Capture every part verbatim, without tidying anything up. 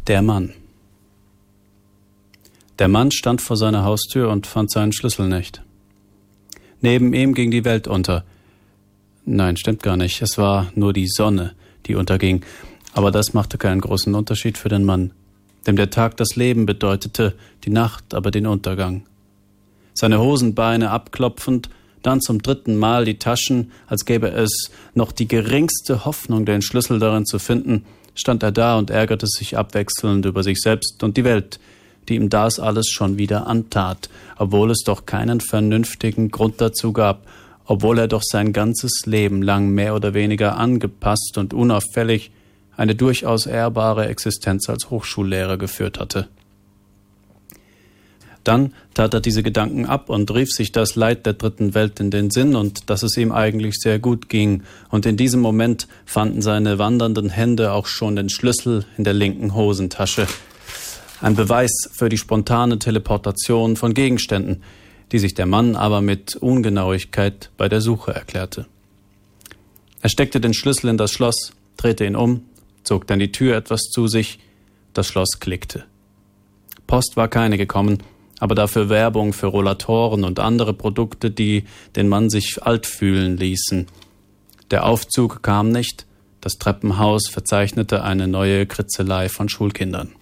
Der Mann. Der Mann stand vor seiner Haustür und fand seinen Schlüssel nicht. Neben ihm ging die Welt unter. Nein, stimmt gar nicht. Es war nur die Sonne, die unterging. Aber das machte keinen großen Unterschied für den Mann, dem der Tag das Leben bedeutete, die Nacht aber den Untergang. Seine Hosenbeine abklopfend, dann zum dritten Mal die Taschen, als gäbe es noch die geringste Hoffnung, den Schlüssel darin zu finden, stand er da und ärgerte sich abwechselnd über sich selbst und die Welt, die ihm das alles schon wieder antat, obwohl es doch keinen vernünftigen Grund dazu gab, obwohl er doch sein ganzes Leben lang mehr oder weniger angepasst und unauffällig eine durchaus ehrbare Existenz als Hochschullehrer geführt hatte. Dann tat er diese Gedanken ab und rief sich das Leid der dritten Welt in den Sinn und dass es ihm eigentlich sehr gut ging. Und in diesem Moment fanden seine wandernden Hände auch schon den Schlüssel in der linken Hosentasche. Ein Beweis für die spontane Teleportation von Gegenständen, die sich der Mann aber mit Ungenauigkeit bei der Suche erklärte. Er steckte den Schlüssel in das Schloss, drehte ihn um, zog dann die Tür etwas zu sich, das Schloss klickte. Post war keine gekommen, aber dafür Werbung für Rollatoren und andere Produkte, die den Mann sich alt fühlen ließen. Der Aufzug kam nicht, das Treppenhaus verzeichnete eine neue Kritzelei von Schulkindern.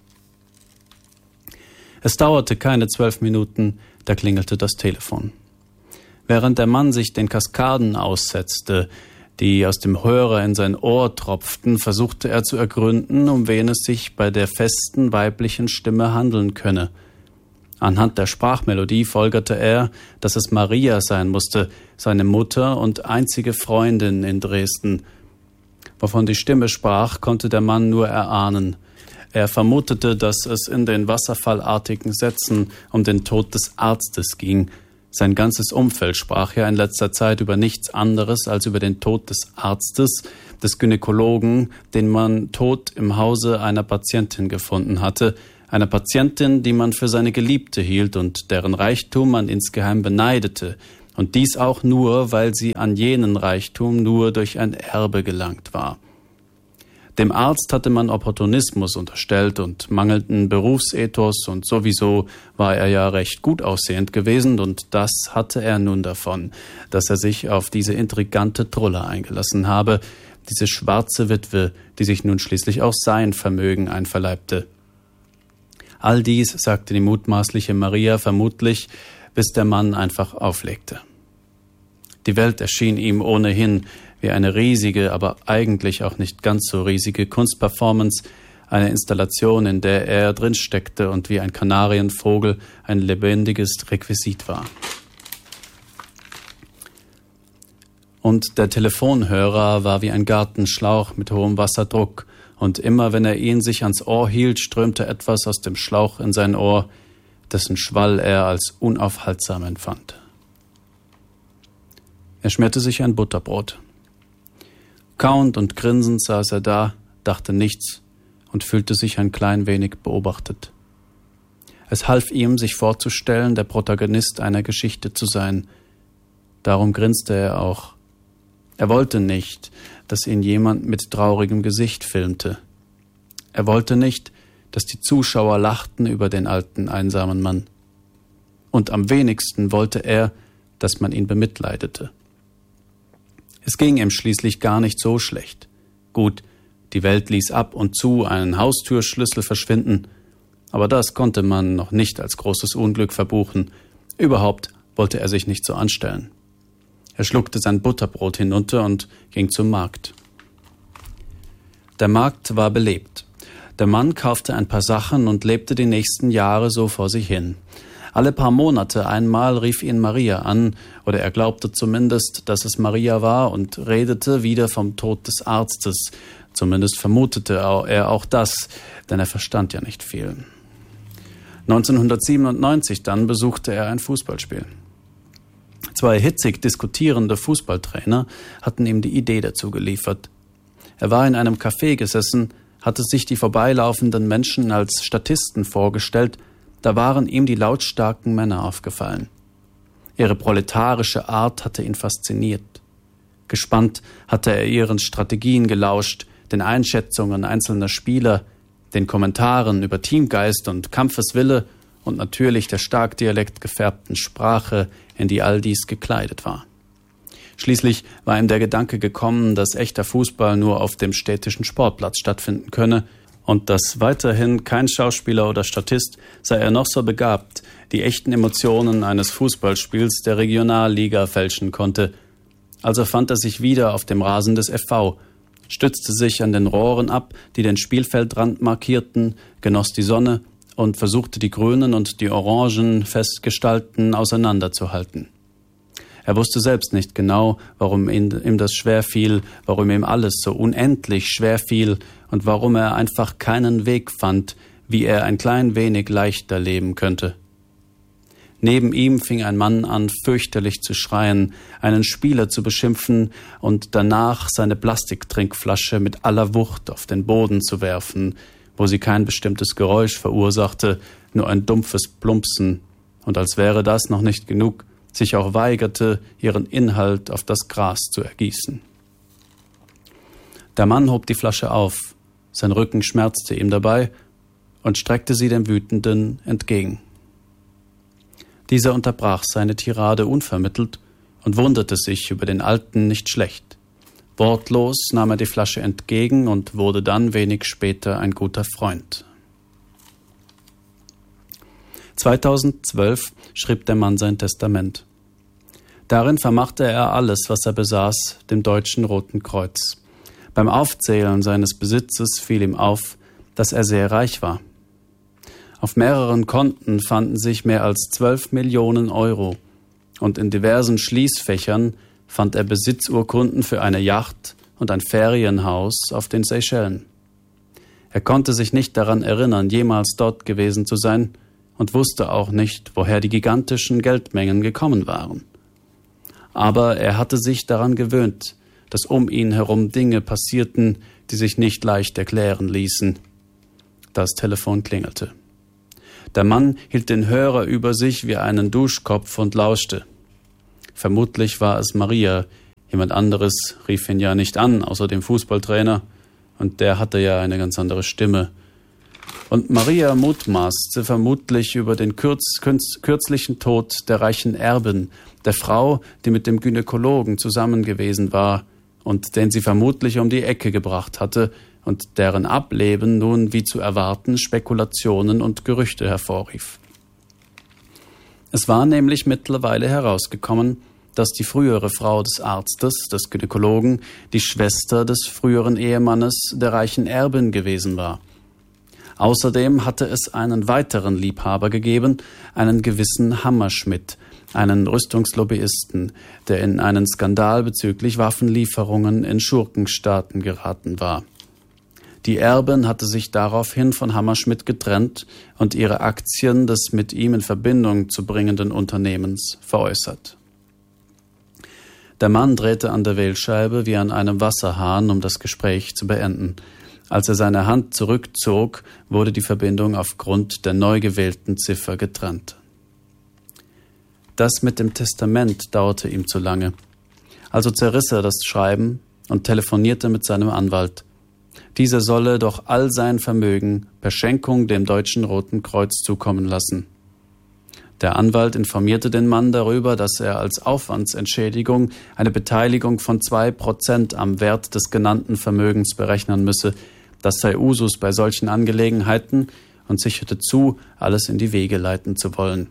Es dauerte keine zwölf Minuten, da klingelte das Telefon. Während der Mann sich den Kaskaden aussetzte, die aus dem Hörer in sein Ohr tropften, versuchte er zu ergründen, um wen es sich bei der festen weiblichen Stimme handeln könne. Anhand der Sprachmelodie folgerte er, dass es Maria sein musste, seine Mutter und einzige Freundin in Dresden. Wovon die Stimme sprach, konnte der Mann nur erahnen. Er vermutete, dass es in den wasserfallartigen Sätzen um den Tod des Arztes ging. Sein ganzes Umfeld sprach ja in letzter Zeit über nichts anderes als über den Tod des Arztes, des Gynäkologen, den man tot im Hause einer Patientin gefunden hatte, einer Patientin, die man für seine Geliebte hielt und deren Reichtum man insgeheim beneidete, und dies auch nur, weil sie an jenen Reichtum nur durch ein Erbe gelangt war. Dem Arzt hatte man Opportunismus unterstellt und mangelnden Berufsethos, und sowieso war er ja recht gut aussehend gewesen, und das hatte er nun davon, dass er sich auf diese intrigante Trulle eingelassen habe, diese schwarze Witwe, die sich nun schließlich auch sein Vermögen einverleibte. All dies sagte die mutmaßliche Maria vermutlich, bis der Mann einfach auflegte. Die Welt erschien ihm ohnehin wie eine riesige, aber eigentlich auch nicht ganz so riesige Kunstperformance, eine Installation, in der er drinsteckte und wie ein Kanarienvogel ein lebendiges Requisit war. Und der Telefonhörer war wie ein Gartenschlauch mit hohem Wasserdruck, und immer wenn er ihn sich ans Ohr hielt, strömte etwas aus dem Schlauch in sein Ohr, dessen Schwall er als unaufhaltsam empfand. Er schmierte sich ein Butterbrot. Kauend und grinsend saß er da, dachte nichts und fühlte sich ein klein wenig beobachtet. Es half ihm, sich vorzustellen, der Protagonist einer Geschichte zu sein. Darum grinste er auch. Er wollte nicht, dass ihn jemand mit traurigem Gesicht filmte. Er wollte nicht, dass die Zuschauer lachten über den alten, einsamen Mann. Und am wenigsten wollte er, dass man ihn bemitleidete. Es ging ihm schließlich gar nicht so schlecht. Gut, die Welt ließ ab und zu einen Haustürschlüssel verschwinden, aber das konnte man noch nicht als großes Unglück verbuchen. Überhaupt wollte er sich nicht so anstellen. Er schluckte sein Butterbrot hinunter und ging zum Markt. Der Markt war belebt. Der Mann kaufte ein paar Sachen und lebte die nächsten Jahre so vor sich hin. Alle paar Monate einmal rief ihn Maria an, oder er glaubte zumindest, dass es Maria war, und redete wieder vom Tod des Arztes. Zumindest vermutete er auch das, denn er verstand ja nicht viel. neunzehnhundertsiebenundneunzig dann besuchte er ein Fußballspiel. Zwei hitzig diskutierende Fußballtrainer hatten ihm die Idee dazu geliefert. Er war in einem Café gesessen, hatte sich die vorbeilaufenden Menschen als Statisten vorgestellt, da waren ihm die lautstarken Männer aufgefallen. Ihre proletarische Art hatte ihn fasziniert. Gespannt hatte er ihren Strategien gelauscht, den Einschätzungen einzelner Spieler, den Kommentaren über Teamgeist und Kampfeswille und natürlich der stark dialektgefärbten Sprache, in die all dies gekleidet war. Schließlich war ihm der Gedanke gekommen, dass echter Fußball nur auf dem städtischen Sportplatz stattfinden könne und dass weiterhin kein Schauspieler oder Statist, sei er noch so begabt, die echten Emotionen eines Fußballspiels der Regionalliga fälschen konnte. Also fand er sich wieder auf dem Rasen des F V, stützte sich an den Rohren ab, die den Spielfeldrand markierten, genoss die Sonne und versuchte die grünen und die orangen Festgestalten auseinanderzuhalten. Er wusste selbst nicht genau, warum ihm das schwer fiel, warum ihm alles so unendlich schwer fiel und warum er einfach keinen Weg fand, wie er ein klein wenig leichter leben könnte. Neben ihm fing ein Mann an, fürchterlich zu schreien, einen Spieler zu beschimpfen und danach seine Plastiktrinkflasche mit aller Wucht auf den Boden zu werfen, wo sie kein bestimmtes Geräusch verursachte, nur ein dumpfes Plumpsen, und als wäre das noch nicht genug, sich auch weigerte, ihren Inhalt auf das Gras zu ergießen. Der Mann hob die Flasche auf, sein Rücken schmerzte ihm dabei und streckte sie dem Wütenden entgegen. Dieser unterbrach seine Tirade unvermittelt und wunderte sich über den Alten nicht schlecht. Wortlos nahm er die Flasche entgegen und wurde dann wenig später ein guter Freund. zweitausendzwölf schrieb der Mann sein Testament. Darin vermachte er alles, was er besaß, dem Deutschen Roten Kreuz. Beim Aufzählen seines Besitzes fiel ihm auf, dass er sehr reich war. Auf mehreren Konten fanden sich mehr als zwölf Millionen Euro und in diversen Schließfächern fand er Besitzurkunden für eine Yacht und ein Ferienhaus auf den Seychellen. Er konnte sich nicht daran erinnern, jemals dort gewesen zu sein und wusste auch nicht, woher die gigantischen Geldmengen gekommen waren. Aber er hatte sich daran gewöhnt, dass um ihn herum Dinge passierten, die sich nicht leicht erklären ließen. Das Telefon klingelte. Der Mann hielt den Hörer über sich wie einen Duschkopf und lauschte. Vermutlich war es Maria. Jemand anderes rief ihn ja nicht an, außer dem Fußballtrainer. Und der hatte ja eine ganz andere Stimme. Und Maria mutmaßte vermutlich über den kürz, kürz, kürzlichen Tod der reichen Erbin, der Frau, die mit dem Gynäkologen zusammen gewesen war und den sie vermutlich um die Ecke gebracht hatte und deren Ableben nun wie zu erwarten Spekulationen und Gerüchte hervorrief. Es war nämlich mittlerweile herausgekommen, dass die frühere Frau des Arztes, des Gynäkologen, die Schwester des früheren Ehemannes der reichen Erbin gewesen war. Außerdem hatte es einen weiteren Liebhaber gegeben, einen gewissen Hammerschmidt, einen Rüstungslobbyisten, der in einen Skandal bezüglich Waffenlieferungen in Schurkenstaaten geraten war. Die Erbin hatte sich daraufhin von Hammerschmidt getrennt und ihre Aktien des mit ihm in Verbindung zu bringenden Unternehmens veräußert. Der Mann drehte an der Wählscheibe wie an einem Wasserhahn, um das Gespräch zu beenden. Als er seine Hand zurückzog, wurde die Verbindung aufgrund der neu gewählten Ziffer getrennt. Das mit dem Testament dauerte ihm zu lange. Also zerriss er das Schreiben und telefonierte mit seinem Anwalt. Dieser solle doch all sein Vermögen per Schenkung dem Deutschen Roten Kreuz zukommen lassen. Der Anwalt informierte den Mann darüber, dass er als Aufwandsentschädigung eine Beteiligung von zwei Prozent am Wert des genannten Vermögens berechnen müsse. Das sei Usus bei solchen Angelegenheiten und sicherte zu, alles in die Wege leiten zu wollen.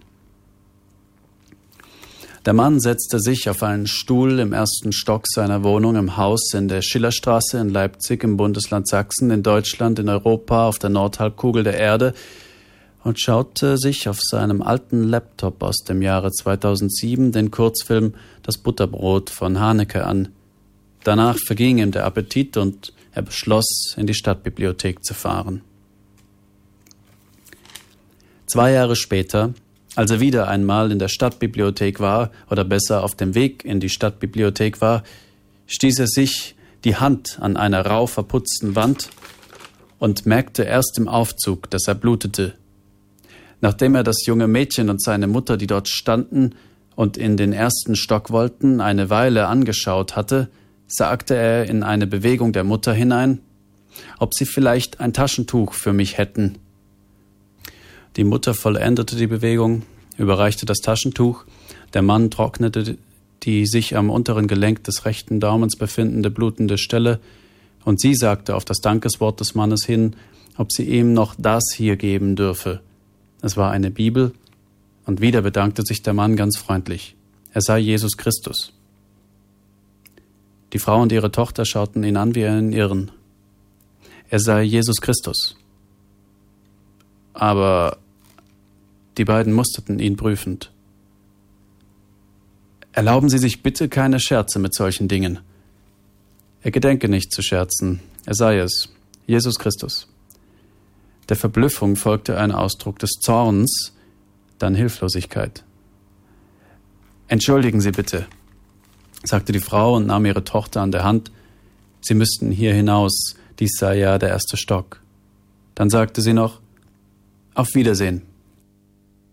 Der Mann setzte sich auf einen Stuhl im ersten Stock seiner Wohnung im Haus in der Schillerstraße in Leipzig im Bundesland Sachsen, in Deutschland, in Europa, auf der Nordhalbkugel der Erde und schaute sich auf seinem alten Laptop aus dem Jahre zweitausendsieben den Kurzfilm Das Butterbrot von Haneke an. Danach verging ihm der Appetit und er beschloss, in die Stadtbibliothek zu fahren. Zwei Jahre später, als er wieder einmal in der Stadtbibliothek war, oder besser auf dem Weg in die Stadtbibliothek war, stieß er sich die Hand an einer rau verputzten Wand und merkte erst im Aufzug, dass er blutete. Nachdem er das junge Mädchen und seine Mutter, die dort standen und in den ersten Stock wollten, eine Weile angeschaut hatte, sagte er in eine Bewegung der Mutter hinein: ob Sie vielleicht ein Taschentuch für mich hätten. Die Mutter vollendete die Bewegung, überreichte das Taschentuch, der Mann trocknete die sich am unteren Gelenk des rechten Daumens befindende blutende Stelle, und sie sagte auf das Dankeswort des Mannes hin, ob sie ihm noch das hier geben dürfe. Es war eine Bibel, und wieder bedankte sich der Mann ganz freundlich. Er sei Jesus Christus. Die Frau und ihre Tochter schauten ihn an wie einen Irren. Er sei Jesus Christus. Aber die beiden musterten ihn prüfend. Erlauben Sie sich bitte keine Scherze mit solchen Dingen. Er gedenke nicht zu scherzen, er sei es, Jesus Christus. Der Verblüffung folgte ein Ausdruck des Zorns, dann Hilflosigkeit. Entschuldigen Sie bitte, sagte die Frau und nahm ihre Tochter an der Hand. Sie müssten hier hinaus, dies sei ja der erste Stock. Dann sagte sie noch, auf Wiedersehen.